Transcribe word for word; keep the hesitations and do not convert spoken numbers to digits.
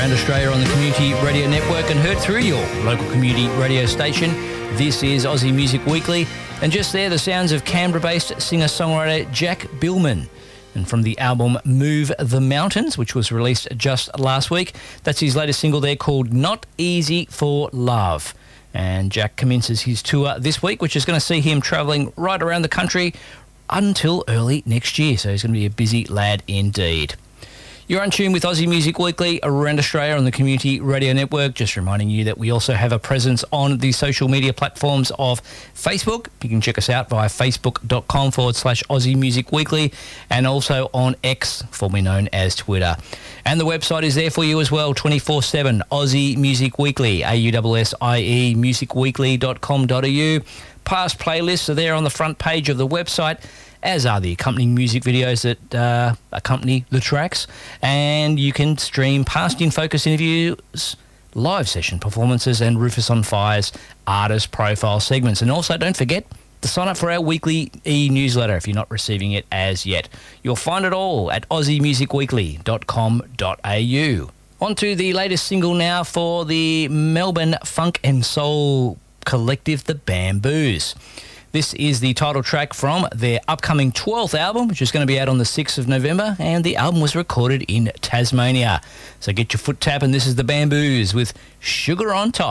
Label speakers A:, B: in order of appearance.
A: Around Australia on the Community Radio Network and heard through your local community radio station. This is Aussie Music Weekly, and just there, the sounds of Canberra-based singer-songwriter Jack Billman. And from the album Move the Mountains, which was released just last week, that's his latest single there called Not Easy for Love. And Jack commences his tour this week, which is going to see him travelling right around the country until early next year. So he's going to be a busy lad indeed. You're on tune with Aussie Music Weekly around Australia on the Community Radio Network. Just reminding you that we also have a presence on the social media platforms of Facebook. You can check us out via facebook.com forward slash Aussie Music Weekly, and also on X, formerly known as Twitter. And the website is there for you as well, twenty-four seven, Aussie Music Weekly, A U S S I E, music weekly dot com dot a u. Past playlists are there on the front page of the website, as are the accompanying music videos that uh, accompany the tracks. And you can stream past In Focus interviews, live session performances, and Rufus on Fire's artist profile segments. And also, don't forget to sign up for our weekly e-newsletter if you're not receiving it as yet. You'll find it all at aussie music weekly dot com dot a u. On to the latest single now for the Melbourne funk and soul collective, The Bamboos. This is the title track from their upcoming twelfth album, which is going to be out on the sixth of November, and the album was recorded in Tasmania. So get your foot tapping. This is The Bamboos with Sugar on Top.